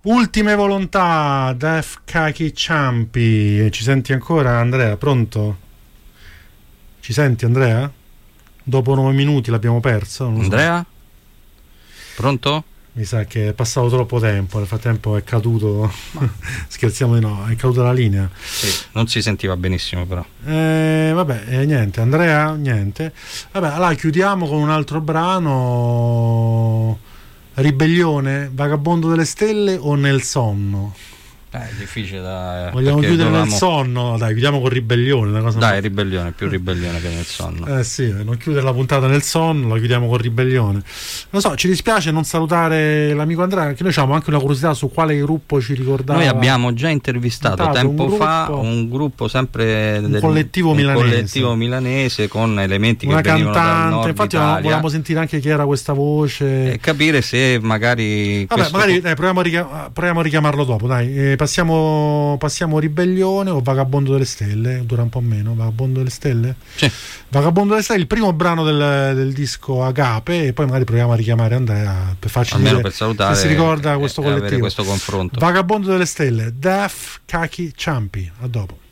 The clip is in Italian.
Ultime volontà, Def Kaki Ciampi. Ci senti ancora, Andrea? Pronto? Ci senti, Andrea? Dopo 9 minuti l'abbiamo perso. Andrea? So. Pronto? Mi sa che è passato troppo tempo, nel frattempo è caduto. Scherziamo di no, è caduta la linea. Sì, non si sentiva benissimo però. Niente, Andrea, niente. Vabbè, allora chiudiamo con un altro brano. Ribellione, Vagabondo delle stelle o Nel sonno? È difficile da... Vogliamo chiudere nel sonno? Dai, chiudiamo con Ribellione. Una cosa dai, Ribellione, più Ribellione che Nel sonno. Sì, non chiudere la puntata nel sonno, la chiudiamo con Ribellione. Non so, ci dispiace non salutare l'amico Andrea, che noi abbiamo anche una curiosità su quale gruppo ci ricordava. Noi abbiamo già intervistato tempo fa un gruppo sempre un collettivo milanese con elementi una che venivano dal nord infatti Italia. Volevamo sentire anche chi era questa voce e capire se magari proviamo a richiamarlo dopo, dai. Passiamo Ribellione o Vagabondo delle stelle? Dura un po' meno. Vagabondo delle stelle? Sì. Vagabondo delle stelle, il primo brano del disco Agape, e poi magari proviamo a richiamare Andrea per farci almeno dire per salutare, se si ricorda questo collettivo, questo confronto. Vagabondo delle stelle, Def Kaki Ciampi. A dopo.